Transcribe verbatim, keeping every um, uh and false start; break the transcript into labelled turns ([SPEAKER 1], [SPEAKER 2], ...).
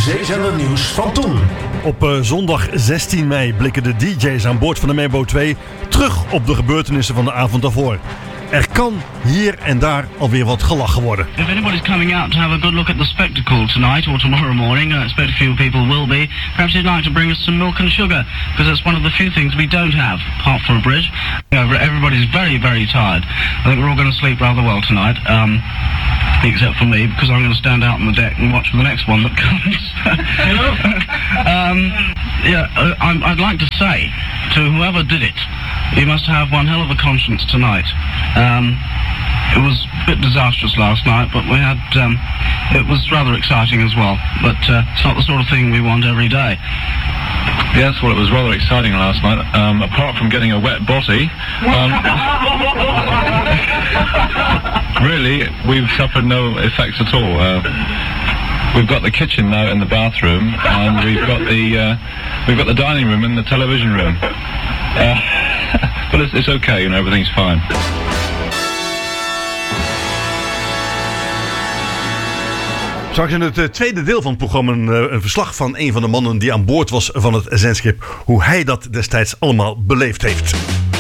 [SPEAKER 1] Zeezender-nieuws van toen.
[SPEAKER 2] Op uh, zondag zestien mei blikken de D J's aan boord van de Mambo twee terug op de gebeurtenissen van de avond daarvoor. Er kan hier en daar alweer wat gelachen worden.
[SPEAKER 3] If anybody's coming out to have a good look at the spectacle tonight or tomorrow morning, I expect a few people will be, perhaps you'd like to bring us some milk and sugar, because that's one of the few things we don't have, apart from a bridge. Everybody's very, very tired. I think we're all going to sleep rather well tonight, um, except for me, because I'm going to stand out on the deck and watch for the next one that comes. um, yeah, I, I'd like to say to whoever did it, you must have one hell of a conscience tonight. Um, it was a bit disastrous last night, but we had, um, it was rather exciting as well. But uh, it's not the sort of thing we want every day.
[SPEAKER 4] Yes, well, it was rather exciting last night, um, apart from getting a wet botty. Um, really, we've suffered no effects at all. Uh, we've got the kitchen now in the bathroom, and we've got the uh, we've got the dining room and the television room. Uh, but it's, it's okay, you know, everything's fine.
[SPEAKER 2] Straks in het uh, tweede deel van het programma een, uh, een verslag van een van de mannen die aan boord was van het zendschip. Hoe hij dat destijds allemaal beleefd heeft.